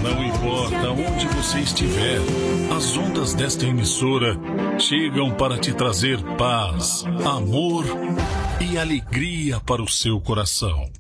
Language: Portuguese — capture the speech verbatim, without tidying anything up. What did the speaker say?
Não importa onde você estiver, as ondas desta emissora chegam para te trazer paz, amor e alegria para o seu coração.